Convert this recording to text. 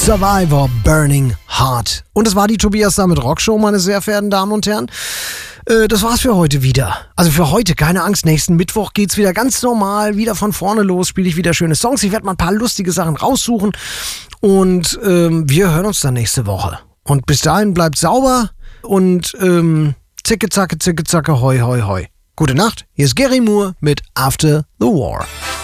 Survivor Burning Heart. Und das war die Tobias Sammet Rockshow, meine sehr verehrten Damen und Herren. Das war's für heute wieder. Also für heute, keine Angst, nächsten Mittwoch geht's wieder ganz normal, wieder von vorne los, spiele ich wieder schöne Songs. Ich werde mal ein paar lustige Sachen raussuchen und wir hören uns dann nächste Woche. Und bis dahin bleibt sauber und zicke, zacke, hoi, hoi, hoi. Gute Nacht, hier ist Gary Moore mit After the War.